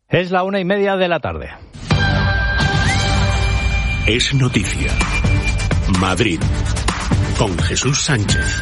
Es la 1:30 de la tarde. Es noticia. Madrid, con Jesús Sánchez.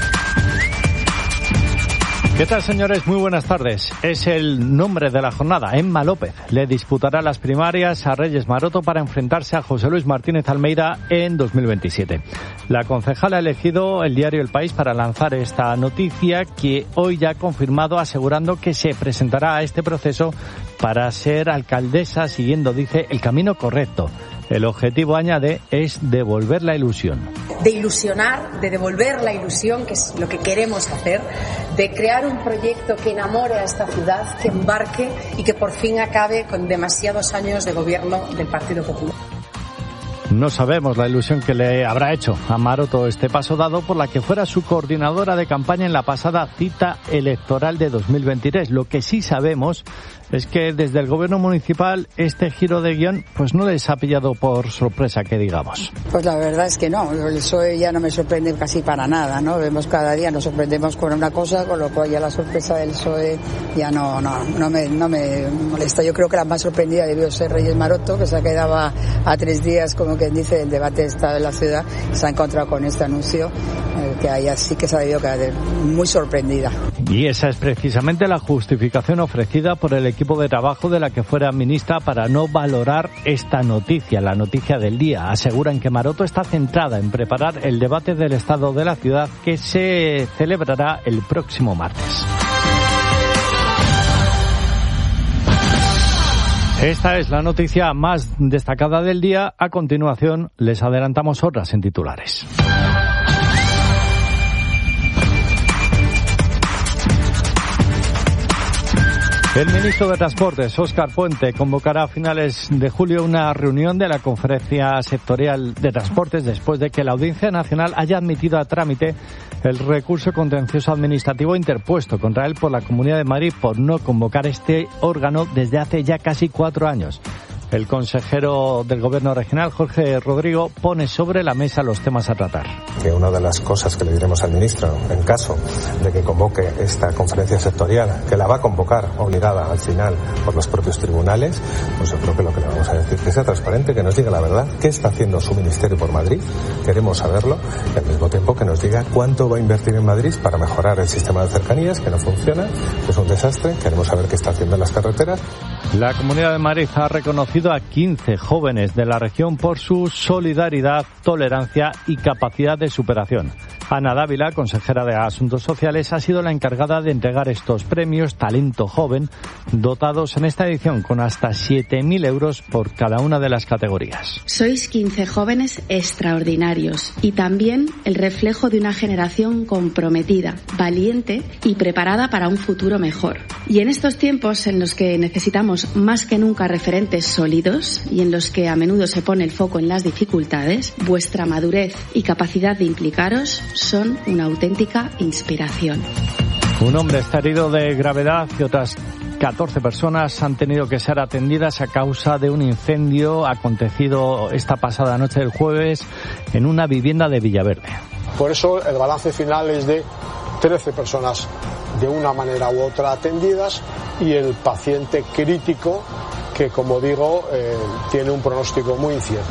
¿Qué tal, señores? Muy buenas tardes. Es el nombre de la jornada. Emma López le disputará las primarias a Reyes Maroto para enfrentarse a José Luis Martínez Almeida en 2027. La concejala ha elegido el diario El País para lanzar esta noticia, que hoy ya ha confirmado, asegurando que se presentará a este proceso para ser alcaldesa siguiendo, dice, el camino correcto. El objetivo, añade, es devolver la ilusión. De ilusionar, de devolver la ilusión, que es lo que queremos hacer, de crear un proyecto que enamore a esta ciudad, que embarque y que por fin acabe con demasiados años de gobierno del Partido Popular. No sabemos la ilusión que le habrá hecho a Maroto este paso dado por la que fuera su coordinadora de campaña en la pasada cita electoral de 2023. Lo que sí sabemos es que desde el gobierno municipal este giro de guión pues no les ha pillado por sorpresa, que digamos. Pues la verdad es que no, el PSOE ya no me sorprende casi para nada, ¿no? Vemos cada día, nos sorprendemos con una cosa, con lo cual ya la sorpresa del PSOE ya no me molesta. Yo creo que la más sorprendida debió ser Reyes Maroto, que se ha quedado a 3 días, como quien dice, del debate de Estado de la ciudad, se ha encontrado con este anuncio, que ella sí que se ha debido quedar muy sorprendida. Y esa es precisamente la justificación ofrecida por el equipo de trabajo de la que fuera ministra para no valorar esta noticia, la noticia del día. Aseguran que Maroto está centrada en preparar el debate del estado de la ciudad, que se celebrará el próximo martes. Esta es la noticia más destacada del día. A continuación, les adelantamos otras en titulares. El ministro de Transportes, Óscar Puente, convocará a finales de julio una reunión de la Conferencia Sectorial de Transportes después de que la Audiencia Nacional haya admitido a trámite el recurso contencioso administrativo interpuesto contra él por la Comunidad de Madrid por no convocar este órgano desde hace ya casi 4 años. El consejero del Gobierno regional, Jorge Rodrigo, pone sobre la mesa los temas a tratar. Que una de las cosas que le diremos al ministro, en caso de que convoque esta conferencia sectorial, que la va a convocar obligada al final por los propios tribunales, pues yo creo que lo que le vamos a decir, que sea transparente, que nos diga la verdad, qué está haciendo su ministerio por Madrid, queremos saberlo, y al mismo tiempo que nos diga cuánto va a invertir en Madrid para mejorar el sistema de cercanías, que no funciona, que es un desastre, queremos saber qué está haciendo en las carreteras. La Comunidad de Madrid ha reconocido a 15 jóvenes de la región por su solidaridad, tolerancia y capacidad de superación. Ana Dávila, consejera de Asuntos Sociales, ha sido la encargada de entregar estos premios Talento Joven, dotados en esta edición con hasta 7.000 euros por cada una de las categorías. Sois 15 jóvenes extraordinarios y también el reflejo de una generación comprometida, valiente y preparada para un futuro mejor. Y en estos tiempos en los que necesitamos más que nunca referentes sólidos y en los que a menudo se pone el foco en las dificultades, vuestra madurez y capacidad de implicaros son una auténtica inspiración. Un hombre está herido de gravedad y otras 14 personas han tenido que ser atendidas a causa de un incendio acontecido esta pasada noche del jueves en una vivienda de Villaverde. Por eso el balance final es de 13 personas de una manera u otra atendidas y el paciente crítico que, como digo, tiene un pronóstico muy incierto.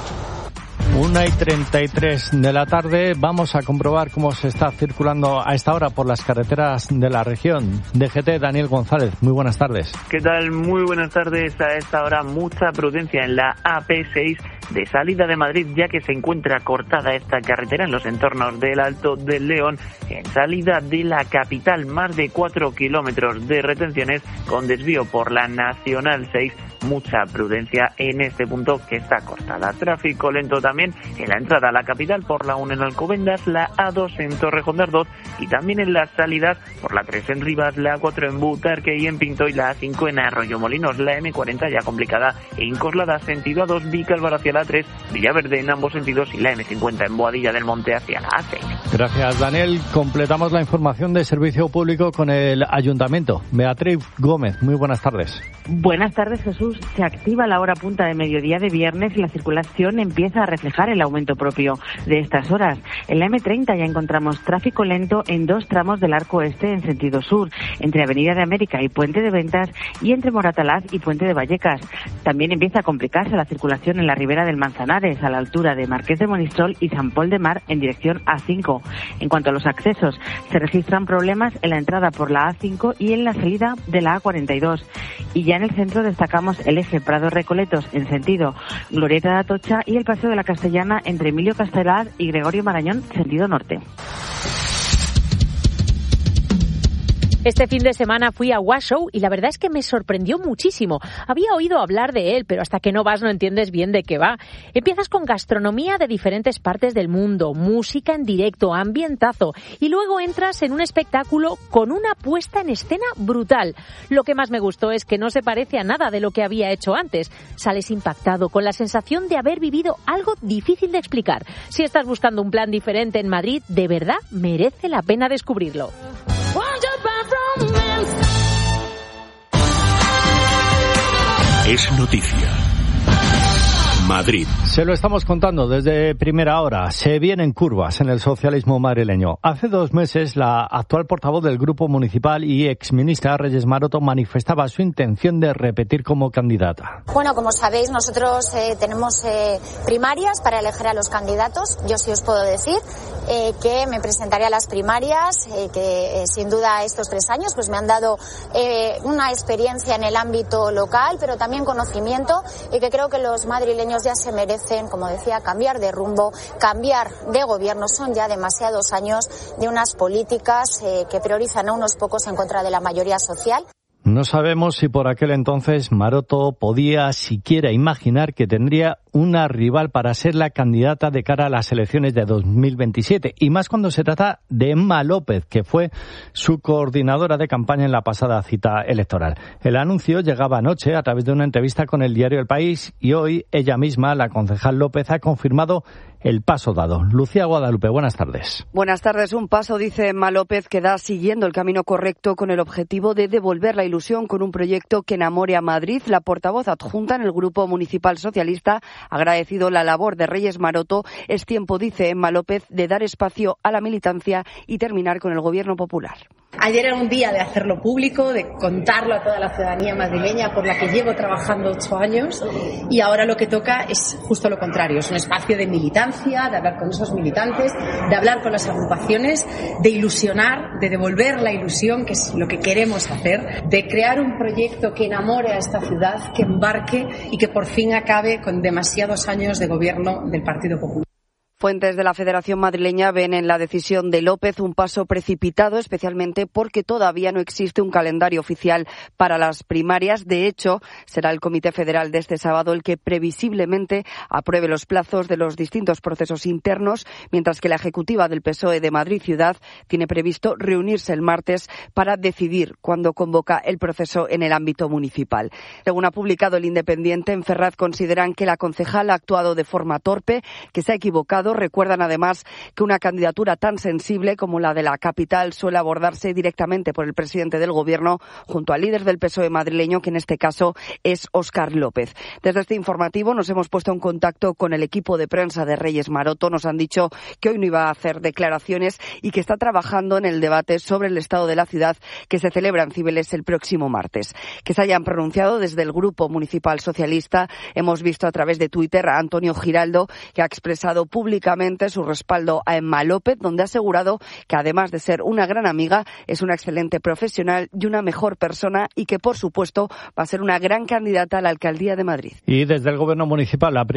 1:33 de la tarde, vamos a comprobar cómo se está circulando a esta hora por las carreteras de la región. DGT, Daniel González, muy buenas tardes. ¿Qué tal? Muy buenas tardes. A esta hora mucha prudencia en la AP6 de salida de Madrid, ya que se encuentra cortada esta carretera en los entornos del Alto del León. En salida de la capital, más de 4 kilómetros de retenciones con desvío por la Nacional 6. Mucha prudencia en este punto que está cortada. Tráfico lento también en la entrada a la capital por la 1 en Alcobendas, la A2 en Torrejón de Ardoz y también en las salidas por la 3 en Rivas, la A4 en Butarque y en Pinto y la A5 en Arroyomolinos. La M40 ya complicada en Coslada, sentido A2 Vic Albarracín la A3, Villaverde en ambos sentidos y la M50 en Boadilla del Monte hacia la A6. Gracias, Daniel. Completamos la información de servicio público con el Ayuntamiento. Beatriz Gómez, muy buenas tardes. Buenas tardes, Jesús. Se activa la hora punta de mediodía de viernes y la circulación empieza a reflejar el aumento propio de estas horas. En la M30 ya encontramos tráfico lento en 2 tramos del arco este en sentido sur, entre Avenida de América y Puente de Ventas y entre Moratalaz y Puente de Vallecas. También empieza a complicarse la circulación en la ribera del Manzanares, a la altura de Marqués de Monistrol y San Pol de Mar en dirección A5. En cuanto a los accesos, se registran problemas en la entrada por la A5 y en la salida de la A42. Y ya en el centro destacamos el eje Prado-Recoletos en sentido Glorieta de Atocha y el Paseo de la Castellana entre Emilio Castelar y Gregorio Marañón, sentido norte. Este fin de semana fui a Washoe y la verdad es que me sorprendió muchísimo. Había oído hablar de él, pero hasta que no vas no entiendes bien de qué va. Empiezas con gastronomía de diferentes partes del mundo, música en directo, ambientazo, y luego entras en un espectáculo con una puesta en escena brutal. Lo que más me gustó es que no se parece a nada de lo que había hecho antes. Sales impactado, con la sensación de haber vivido algo difícil de explicar. Si estás buscando un plan diferente en Madrid, de verdad merece la pena descubrirlo. Es noticia. Madrid. Se lo estamos contando desde primera hora. Se vienen curvas en el socialismo madrileño. Hace 2 meses, la actual portavoz del Grupo Municipal y exministra Reyes Maroto manifestaba su intención de repetir como candidata. Bueno, como sabéis, nosotros tenemos primarias para elegir a los candidatos. Yo sí os puedo decir que me presentaré a las primarias, que sin duda estos 3 años pues me han dado una experiencia en el ámbito local, pero también conocimiento, y que creo que los madrileños ya se merecen, como decía, cambiar de rumbo, cambiar de gobierno. Son ya demasiados años de unas políticas que priorizan a unos pocos en contra de la mayoría social. No sabemos si por aquel entonces Maroto podía siquiera imaginar que tendría una rival para ser la candidata de cara a las elecciones de 2027, y más cuando se trata de Emma López, que fue su coordinadora de campaña en la pasada cita electoral. El anuncio llegaba anoche a través de una entrevista con el diario El País, y hoy ella misma, la concejal López, ha confirmado el paso dado. Lucía Guadalupe, buenas tardes. Buenas tardes. Un paso, dice Emma López, que da siguiendo el camino correcto con el objetivo de devolver la ilusión con un proyecto que enamore a Madrid. La portavoz adjunta en el Grupo Municipal Socialista ha agradecido la labor de Reyes Maroto. Es tiempo, dice Emma López, de dar espacio a la militancia y terminar con el gobierno popular. Ayer era un día de hacerlo público, de contarlo a toda la ciudadanía madrileña por la que llevo trabajando 8 años, y ahora lo que toca es justo lo contrario. Es un espacio de militancia, de hablar con esos militantes, de hablar con las agrupaciones, de ilusionar, de devolver la ilusión, que es lo que queremos hacer, de crear un proyecto que enamore a esta ciudad, que embarque y que por fin acabe con demasiados años de gobierno del Partido Popular. Fuentes de la Federación Madrileña ven en la decisión de López un paso precipitado, especialmente porque todavía no existe un calendario oficial para las primarias. De hecho, será el Comité Federal de este sábado el que previsiblemente apruebe los plazos de los distintos procesos internos, mientras que la ejecutiva del PSOE de Madrid Ciudad tiene previsto reunirse el martes para decidir cuándo convoca el proceso en el ámbito municipal. Según ha publicado El Independiente, en Ferraz consideran que la concejal ha actuado de forma torpe, que se ha equivocado. Recuerdan además que una candidatura tan sensible como la de la capital suele abordarse directamente por el presidente del Gobierno junto al líder del PSOE madrileño, que en este caso es Óscar López. Desde este informativo nos hemos puesto en contacto con el equipo de prensa de Reyes Maroto. Nos han dicho que hoy no iba a hacer declaraciones y que está trabajando en el debate sobre el estado de la ciudad que se celebra en Cibeles el próximo martes. Que se hayan pronunciado desde el Grupo Municipal Socialista. Hemos visto a través de Twitter a Antonio Giraldo, que ha expresado públicamente su respaldo a Emma López, donde ha asegurado que además de ser una gran amiga, es una excelente profesional y una mejor persona, y que por supuesto va a ser una gran candidata a la alcaldía de Madrid. Y desde el Gobierno Municipal la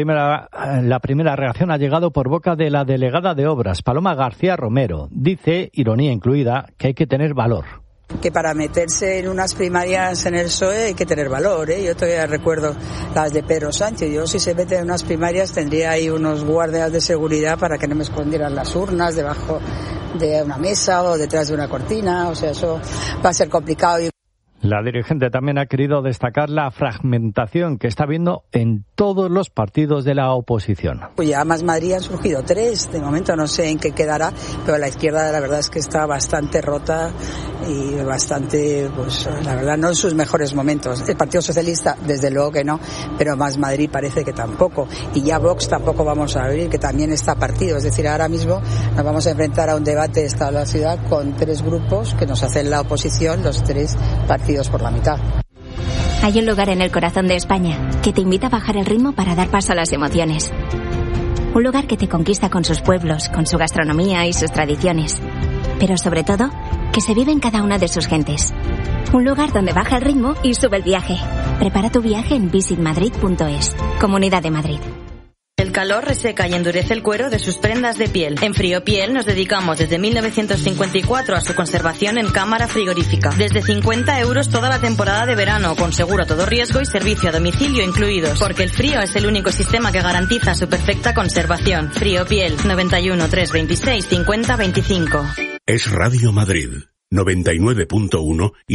primera reacción ha llegado por boca de la delegada de Obras, Paloma García Romero. Dice, ironía incluida, que hay que tener valor. Que para meterse en unas primarias en el PSOE hay que tener valor, ¿eh? Yo todavía recuerdo las de Pedro Sánchez. Yo, si se mete en unas primarias, tendría ahí unos guardias de seguridad para que no me escondieran las urnas debajo de una mesa o detrás de una cortina. O sea, eso va a ser complicado. La dirigente también ha querido destacar la fragmentación que está habiendo en todos los partidos de la oposición. Pues ya Más Madrid han surgido 3, de momento no sé en qué quedará, pero la izquierda la verdad es que está bastante rota y bastante, pues la verdad no en sus mejores momentos. El Partido Socialista desde luego que no, pero Más Madrid parece que tampoco. Y ya Vox tampoco vamos a abrir, que también está partido. Es decir, ahora mismo nos vamos a enfrentar a un debate de Estado de la ciudad con 3 grupos que nos hacen la oposición, los 3 partidos por la mitad. Hay un lugar en el corazón de España que te invita a bajar el ritmo para dar paso a las emociones. Un lugar que te conquista con sus pueblos, con su gastronomía y sus tradiciones. Pero sobre todo, que se vive en cada una de sus gentes. Un lugar donde baja el ritmo y sube el viaje. Prepara tu viaje en visitmadrid.es. Comunidad de Madrid. El calor reseca y endurece el cuero de sus prendas de piel. En Friopiel nos dedicamos desde 1954 a su conservación en cámara frigorífica. Desde 50 € toda la temporada de verano, con seguro a todo riesgo y servicio a domicilio incluidos. Porque el frío es el único sistema que garantiza su perfecta conservación. Friopiel, 91 326 50 25. Es Radio Madrid, 99.1 y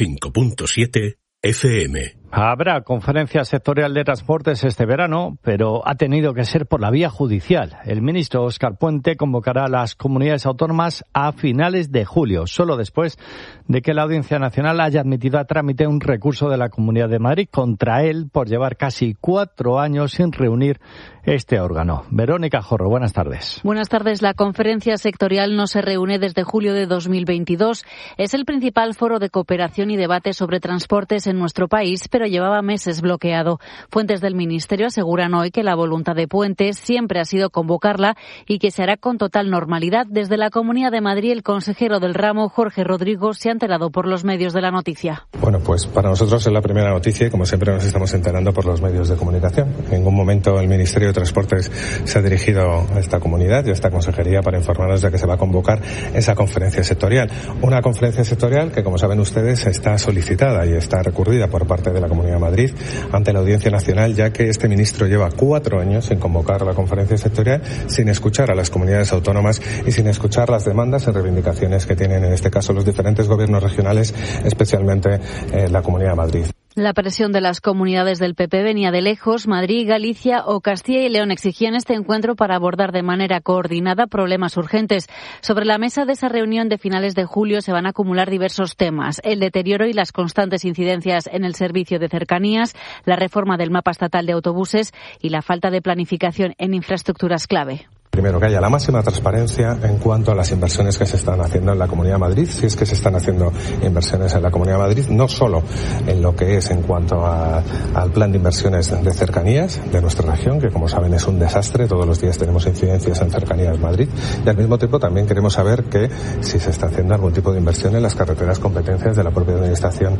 105.7 FM. Habrá conferencia sectorial de transportes este verano, pero ha tenido que ser por la vía judicial. El ministro Óscar Puente convocará a las comunidades autónomas a finales de julio, solo después de que la Audiencia Nacional haya admitido a trámite un recurso de la Comunidad de Madrid contra él por llevar casi 4 años sin reunir este órgano. Verónica Jorro, buenas tardes. Buenas tardes. La conferencia sectorial no se reúne desde julio de 2022. Es el principal foro de cooperación y debate sobre transportes en nuestro país, pero llevaba meses bloqueado. Fuentes del Ministerio aseguran hoy que la voluntad de Puente siempre ha sido convocarla y que se hará con total normalidad. Desde la Comunidad de Madrid, el consejero del ramo, Jorge Rodrigo, se ha enterado por los medios de la noticia. Bueno, pues para nosotros es la primera noticia y como siempre nos estamos enterando por los medios de comunicación. En ningún momento el Ministerio de Transportes se ha dirigido a esta comunidad y a esta consejería para informarnos de que se va a convocar esa conferencia sectorial. Una conferencia sectorial que, como saben ustedes, está solicitada y está recurrida por parte de la Comunidad de Madrid ante la Audiencia Nacional, ya que este ministro lleva 4 años sin convocar la conferencia sectorial, sin escuchar a las comunidades autónomas y sin escuchar las demandas y reivindicaciones que tienen en este caso los diferentes gobiernos regionales, especialmente la Comunidad de Madrid. La presión de las comunidades del PP venía de lejos. Madrid, Galicia o Castilla y León exigían este encuentro para abordar de manera coordinada problemas urgentes. Sobre la mesa de esa reunión de finales de julio se van a acumular diversos temas: el deterioro y las constantes incidencias en el servicio de cercanías, la reforma del mapa estatal de autobuses y la falta de planificación en infraestructuras clave. Primero, que haya la máxima transparencia en cuanto a las inversiones que se están haciendo en la Comunidad de Madrid, si es que se están haciendo inversiones en la Comunidad de Madrid, no solo en lo que es en cuanto al plan de inversiones de cercanías de nuestra región, que como saben es un desastre, todos los días tenemos incidencias en cercanías Madrid, y al mismo tiempo también queremos saber que si se está haciendo algún tipo de inversión en las carreteras competencias de la propia Administración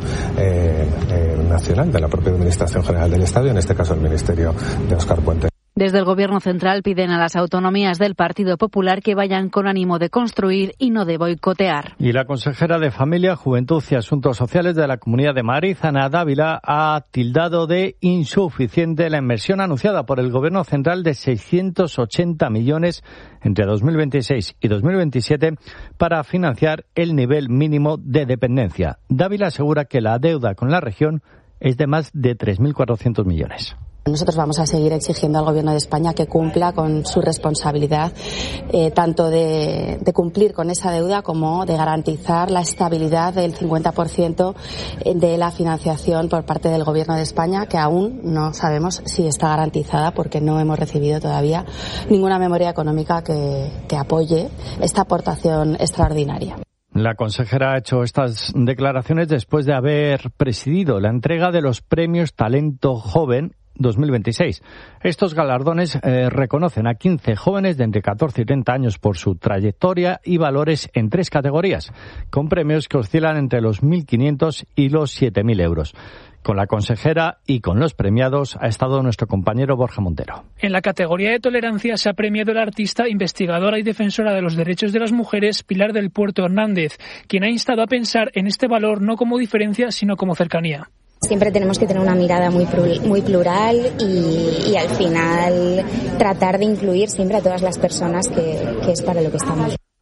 Nacional, de la propia Administración General del Estado, y en este caso el Ministerio de Óscar Puente. Desde el Gobierno central piden a las autonomías del Partido Popular que vayan con ánimo de construir y no de boicotear. Y la consejera de Familia, Juventud y Asuntos Sociales de la Comunidad de Madrid, Ana Dávila, ha tildado de insuficiente la inversión anunciada por el Gobierno central de 680 millones entre 2026 y 2027 para financiar el nivel mínimo de dependencia. Dávila asegura que la deuda con la región es de más de 3.400 millones. Nosotros vamos a seguir exigiendo al Gobierno de España que cumpla con su responsabilidad, tanto de cumplir con esa deuda como de garantizar la estabilidad del 50% de la financiación por parte del Gobierno de España, que aún no sabemos si está garantizada porque no hemos recibido todavía ninguna memoria económica que apoye esta aportación extraordinaria. La consejera ha hecho estas declaraciones después de haber presidido la entrega de los premios Talento Joven 2026. Estos galardones reconocen a 15 jóvenes de entre 14 y 30 años por su trayectoria y valores en 3 categorías, con premios que oscilan entre los 1.500 y los 7.000 euros. Con la consejera y con los premiados ha estado nuestro compañero Borja Montero. En la categoría de tolerancia se ha premiado a la artista, investigadora y defensora de los derechos de las mujeres, Pilar del Puerto Hernández, quien ha instado a pensar en este valor no como diferencia, sino como cercanía. Siempre tenemos que tener una mirada muy plural y al final tratar de incluir siempre a todas las personas que es para lo que estamos.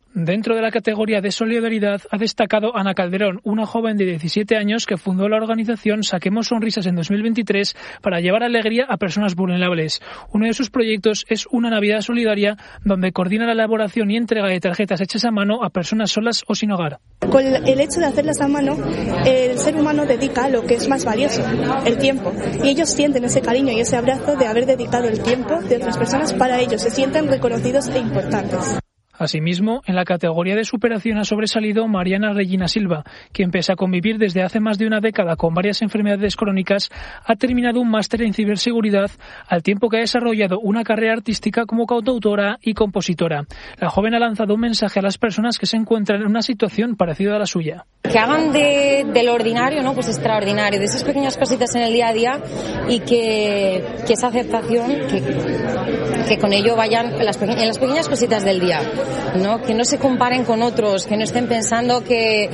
Dentro de la categoría de solidaridad ha destacado Ana Calderón, una joven de 17 años que fundó la organización Saquemos Sonrisas en 2023 para llevar alegría a personas vulnerables. Uno de sus proyectos es una Navidad solidaria donde coordina la elaboración y entrega de tarjetas hechas a mano a personas solas o sin hogar. Con el hecho de hacerlas a mano, el ser humano dedica lo que es más valioso, el tiempo. Y ellos sienten ese cariño y ese abrazo de haber dedicado el tiempo de otras personas para ellos. Se sienten reconocidos e importantes. Asimismo, en la categoría de superación ha sobresalido Mariana Regina Silva, quien pese a convivir desde hace más de una década con varias enfermedades crónicas, ha terminado un máster en ciberseguridad al tiempo que ha desarrollado una carrera artística como cantautora y compositora. La joven ha lanzado un mensaje a las personas que se encuentran en una situación parecida a la suya. Que hagan de lo ordinario, ¿no? Pues extraordinario, de esas pequeñas cositas en el día a día y que esa aceptación, que con ello vayan en las pequeñas cositas del día. ¿No? Que no se comparen con otros, que no estén pensando que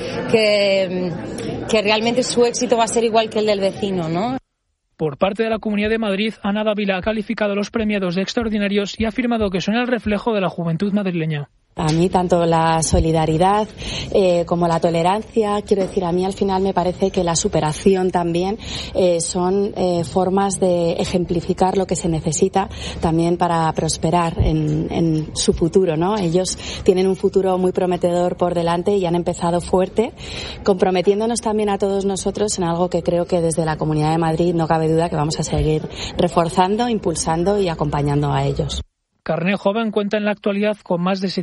realmente su éxito va a ser igual que el del vecino, ¿no? Por parte de la Comunidad de Madrid, Ana Dávila ha calificado a los premiados de extraordinarios y ha afirmado que son el reflejo de la juventud madrileña. A mí tanto la solidaridad como la tolerancia, quiero decir, a mí al final me parece que la superación también son formas de ejemplificar lo que se necesita también para prosperar en su futuro, ¿no? Ellos tienen un futuro muy prometedor por delante y han empezado fuerte, comprometiéndonos también a todos nosotros en algo que creo que desde la Comunidad de Madrid no cabe duda que vamos a seguir reforzando, impulsando y acompañando a ellos. Carné Joven cuenta en la actualidad con más de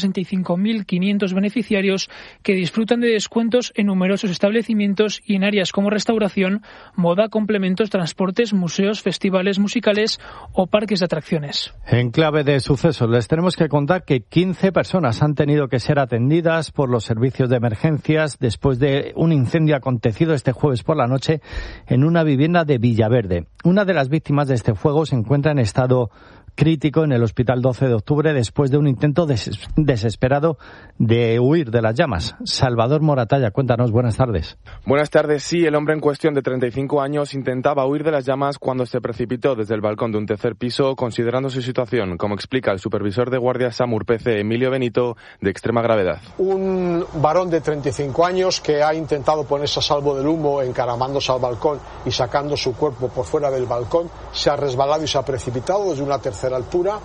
765.500 beneficiarios que disfrutan de descuentos en numerosos establecimientos y en áreas como restauración, moda, complementos, transportes, museos, festivales musicales o parques de atracciones. En clave de sucesos les tenemos que contar que 15 personas han tenido que ser atendidas por los servicios de emergencias después de un incendio acontecido este jueves por la noche en una vivienda de Villaverde. Una de las víctimas de este fuego se encuentra en estado crítico en el Hospital 12 de Octubre después de un intento desesperado de huir de las llamas. Salvador Moratalla, cuéntanos, buenas tardes. Buenas tardes, sí, el hombre en cuestión de 35 años intentaba huir de las llamas cuando se precipitó desde el balcón de un tercer piso, considerando su situación, como explica el supervisor de guardia SAMUR PC, Emilio Benito, de extrema gravedad. Un varón de 35 años que ha intentado ponerse a salvo del humo encaramándose al balcón y sacando su cuerpo por fuera del balcón, se ha resbalado y se ha precipitado desde una tercera altura.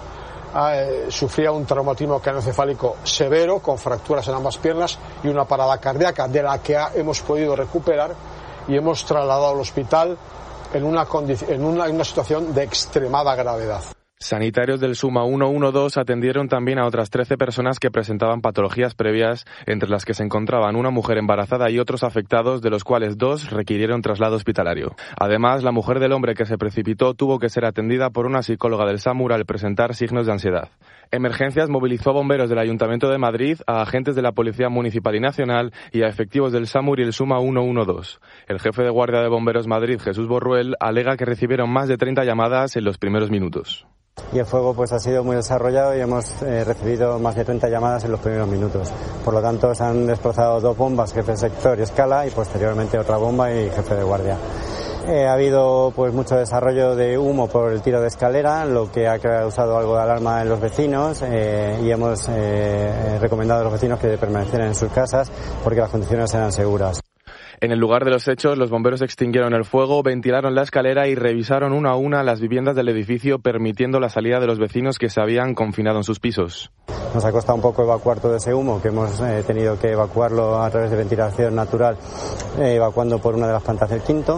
Sufría un traumatismo craneoencefálico severo con fracturas en ambas piernas y una parada cardíaca de la que hemos podido recuperar y hemos trasladado al hospital en una situación de extremada gravedad. Sanitarios del Suma 112 atendieron también a otras 13 personas que presentaban patologías previas, entre las que se encontraban una mujer embarazada y otros afectados, de los cuales 2 requirieron traslado hospitalario. Además, la mujer del hombre que se precipitó tuvo que ser atendida por una psicóloga del SAMUR al presentar signos de ansiedad. Emergencias movilizó a bomberos del Ayuntamiento de Madrid, a agentes de la Policía Municipal y Nacional y a efectivos del SAMUR y el Suma 112. El jefe de Guardia de Bomberos Madrid, Jesús Borruel, alega que recibieron más de 30 llamadas en los primeros minutos. Y el fuego pues ha sido muy desarrollado y hemos recibido más de 30 llamadas en los primeros minutos. Por lo tanto, se han desplazado 2 bombas, jefe de sector y escala, y posteriormente otra bomba y jefe de guardia. Ha habido pues mucho desarrollo de humo por el tiro de escalera, lo que ha causado algo de alarma en los vecinos y hemos recomendado a los vecinos que permanecieran en sus casas porque las condiciones eran seguras. En el lugar de los hechos, los bomberos extinguieron el fuego, ventilaron la escalera y revisaron una a una las viviendas del edificio, permitiendo la salida de los vecinos que se habían confinado en sus pisos. Nos ha costado un poco evacuar todo ese humo, que hemos tenido que evacuarlo a través de ventilación natural, evacuando por una de las plantas del quinto.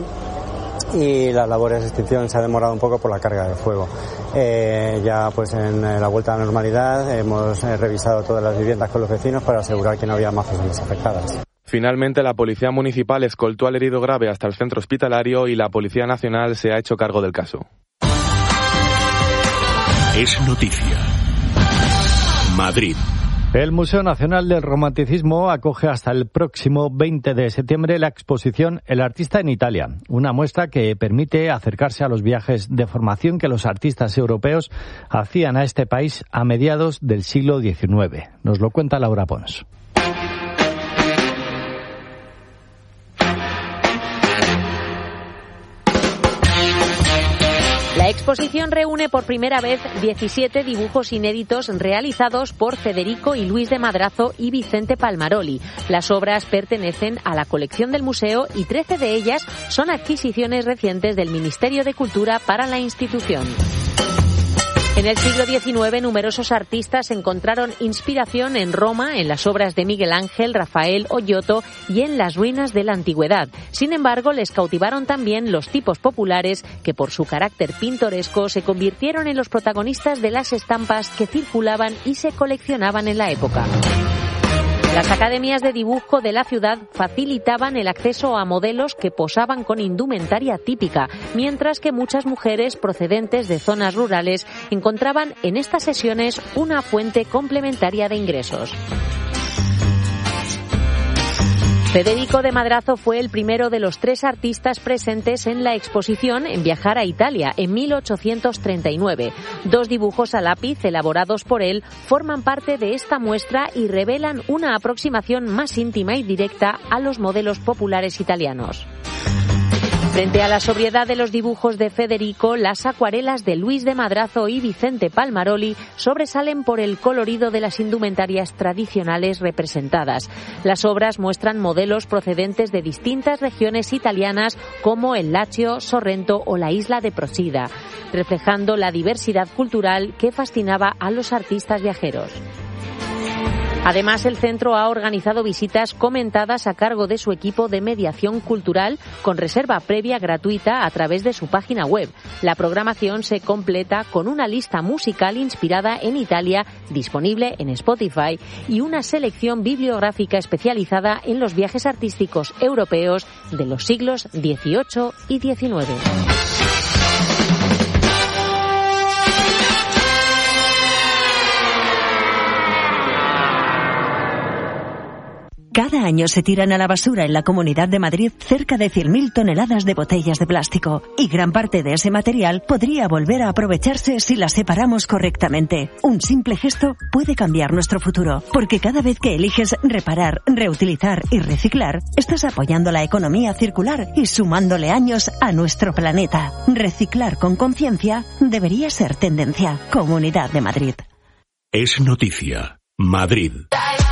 Y las labores de extinción se ha demorado un poco por la carga de fuego. Ya pues en la vuelta a la normalidad hemos revisado todas las viviendas con los vecinos para asegurar que no había más personas afectadas. Finalmente, la Policía Municipal escoltó al herido grave hasta el centro hospitalario y la Policía Nacional se ha hecho cargo del caso. Es noticia. Madrid. El Museo Nacional del Romanticismo acoge hasta el próximo 20 de septiembre la exposición El artista en Italia, una muestra que permite acercarse a los viajes de formación que los artistas europeos hacían a este país a mediados del siglo XIX. Nos lo cuenta Laura Pons. La La exposición reúne por primera vez 17 dibujos inéditos realizados por Federico y Luis de Madrazo y Vicente Palmaroli. Las obras pertenecen a la colección del museo y 13 de ellas son adquisiciones recientes del Ministerio de Cultura para la institución. En el siglo XIX, numerosos artistas encontraron inspiración en Roma, en las obras de Miguel Ángel, Rafael o Giotto y en las ruinas de la antigüedad. Sin embargo, les cautivaron también los tipos populares que, por su carácter pintoresco, se convirtieron en los protagonistas de las estampas que circulaban y se coleccionaban en la época. Las academias de dibujo de la ciudad facilitaban el acceso a modelos que posaban con indumentaria típica, mientras que muchas mujeres procedentes de zonas rurales encontraban en estas sesiones una fuente complementaria de ingresos. Federico de Madrazo fue el primero de los 3 artistas presentes en la exposición en viajar a Italia en 1839. 2 dibujos a lápiz elaborados por él forman parte de esta muestra y revelan una aproximación más íntima y directa a los modelos populares italianos. Frente a la sobriedad de los dibujos de Federico, las acuarelas de Luis de Madrazo y Vicente Palmaroli sobresalen por el colorido de las indumentarias tradicionales representadas. Las obras muestran modelos procedentes de distintas regiones italianas como el Lacio, Sorrento o la isla de Procida, reflejando la diversidad cultural que fascinaba a los artistas viajeros. Además, el centro ha organizado visitas comentadas a cargo de su equipo de mediación cultural con reserva previa gratuita a través de su página web. La programación se completa con una lista musical inspirada en Italia disponible en Spotify y una selección bibliográfica especializada en los viajes artísticos europeos de los siglos XVIII y XIX. Cada año se tiran a la basura en la Comunidad de Madrid cerca de 100.000 toneladas de botellas de plástico y gran parte de ese material podría volver a aprovecharse si las separamos correctamente. Un simple gesto puede cambiar nuestro futuro, porque cada vez que eliges reparar, reutilizar y reciclar, estás apoyando la economía circular y sumándole años a nuestro planeta. Reciclar con conciencia debería ser tendencia. Comunidad de Madrid. Es noticia. Madrid.